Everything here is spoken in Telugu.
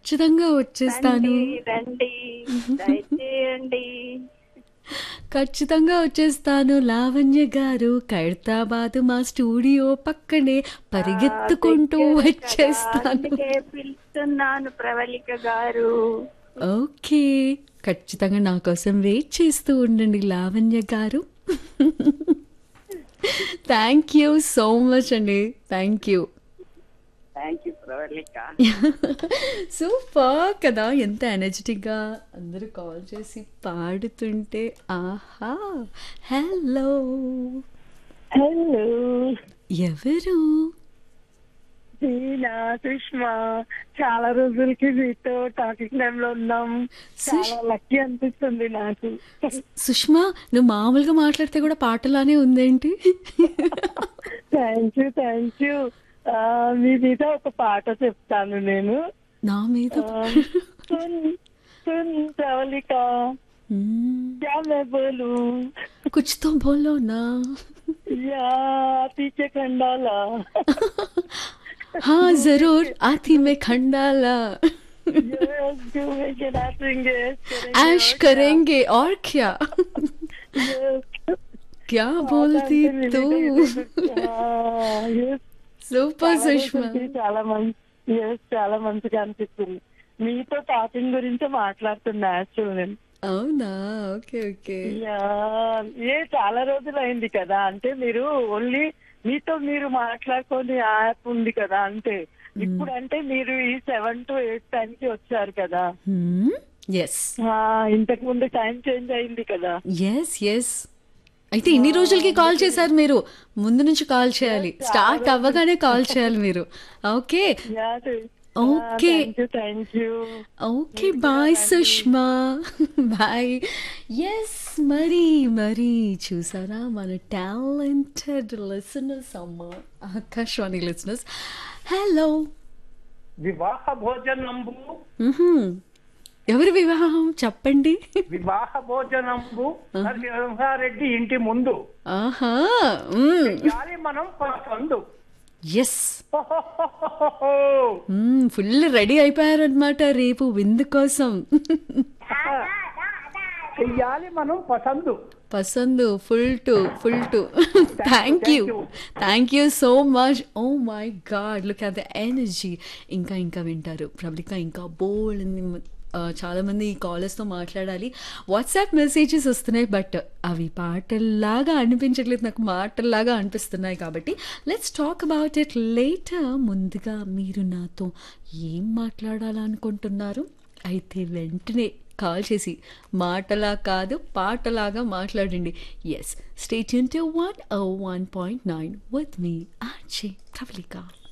ఖచ్చితంగా రండి వచ్చేస్తాను. రండి దయచేయండి. ఖచ్చితంగా వచ్చేస్తాను లావణ్య గారు. ఖైరతాబాద్ మా స్టూడియో పక్కనే ఆ పరిగెత్తుకుంటూ దగ్గర కదా, వచ్చేస్తాను. అందుకే పిలుస్తున్నాను ప్రవళిక గారు. ఓకే. ఖచ్చితంగా నా కోసం వెయిట్ చేస్తూ ఉండండి లావణ్య గారు. థ్యాంక్ యూ సో మచ్ అండి. Thank you. Thank you Pravalika. Super కదా! ఎంత ఎనర్జిటిక్‌గా అందరూ కాల్ చేసి పాడుతుంటే ఆహా! హలో! హలో ఎవరు? దీనా సుష్మా, చాలా రోజులకి మీతో టాకింగ్ టైమ్ లో ఉన్నాం. చాలా లక్కీ అనిపిస్తుంది నాకు. సుష్మా, నువ్వు మామూలుగా మాట్లాడితే కూడా పాటలానే ఉందేంటి? Thank you thank you. మీ మీద ఒక పాట చెప్తాను నేను. నా మీద సున్ సున్ ప్రవళిక, హ్మ్. क्या मैं बोलूं, कुछ तो बोलो ना. या पीछे खंडाला. हाँ, ज़रूर आती मैं खंडाला. यस घूमेंगे नाचेंगे ऐश करेंगे और क्या? क्या बोलती तू? సూపర్ సుష్మా. చాలా మంచిగా అనిపిస్తుంది. మీతో టాకింగ్ గురించి మాట్లాడుతున్నా యాక్చువల్ నేను. అవునా? Okay okay. చాలా రోజులు అయింది కదా, అంటే మీరు ఓన్లీ మీతో మీరు మాట్లాడుకొని యాప్ ఉంది కదా, అంటే ఇప్పుడు అంటే మీరు ఈ 7 to 8 టైంకి వచ్చారు కదా. ఎస్ ఇంతకు ముందు టైం చేంజ్ అయింది కదా. Yes yes. అయితే ఇన్ని రోజులకి కాల్ చేశారు మీరు. ముందు నుంచి కాల్ చేయాలి. స్టార్ట్ అవ్వగానే కాల్ చేయాలి మీరు. Okay okay thank you. Okay bye Sushma. Bye. Yes మరి మరి చూసారా మన టాలెంటెడ్ లిసనర్స్ అమ్మ ఆకాశవాణి లిసనర్స్. హలో. వివాహ భోజనంబు ఎవరి వివాహం చెప్పండి. వివాహ భోజనంబు నరసింహారెడ్డి ఇంటి ముందు ఆహా. గాలి మనం పసందు. ఎస్. ఫుల్ రెడీ అయిపోయారనమాట రేపు విందు కోసం. చెయ్యాలి మనం పసందు. పసందు full to. Thank you so much. Oh my God, look at the energy. ఇంకా వింటారు ప్రబలిక. ఇంకా బోల్డ్ చాలా మంది ఈ కాలర్స్తో మాట్లాడాలి. వాట్సాప్ మెసేజెస్ వస్తున్నాయి, బట్ అవి పాటల్లాగా అనిపించట్లేదు నాకు, మాటల్లాగా అనిపిస్తున్నాయి. కాబట్టి let's talk about it later. ముందుగా మీరు నాతో ఏం మాట్లాడాలనుకుంటున్నారు? అయితే వెంటనే కాల్ చేసి మాటలా కాదు పాటలాగా మాట్లాడండి. Yes, stay tune to 101.9 with me RJ Pravalika.